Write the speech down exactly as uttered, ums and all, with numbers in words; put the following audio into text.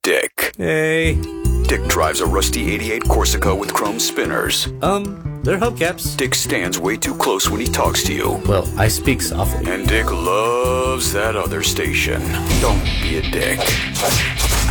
Dick. Hey. Dick drives a rusty eighty-eight Corsica with chrome spinners. Um, they're hubcaps. Dick stands way too close when he talks to you. Well, I speak softly. And Dick loves that other station. Don't be a dick.